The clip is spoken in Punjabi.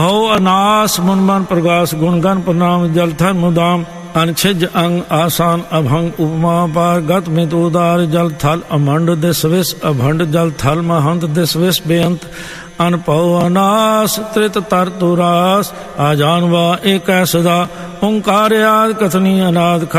ਹਉ ਅਨਾਸ ਮੁਨ ਮਨ ਪ੍ਰਗਾਸ ਗੁਣ ਗਨ ਪ੍ਰਨਾਮ ਜਲ ਥਲ ਮੁਦਾਮ ਅਨਛਿਜ ਅੰਗ ਆਸਾਨ ਅਭੰਗ ਉਪਮਾ ਪਾਰ ਗਤ ਮਿਤ ਉਦਾਰ ਜਲ ਥਲ ਅਮੰਡ ਦਿਸ ਵਿਸ ਅਭੰਡ ਜਲ ਥਲ ਮਹੰਤ ਦਿਸ ਵਿਸ ਬੇਅੰਤ ਅਨਭਉ ਅਨਾਸ ਤ੍ਰਿਤ ਤਰ ਤੁਰਾਸ ਆ ਜਾਨਵਾ ਏਕੈ ਸਦਾ ਓੰਕਾਰ ਆਦਿ ਕਥਨੀ ਅਨਾਦ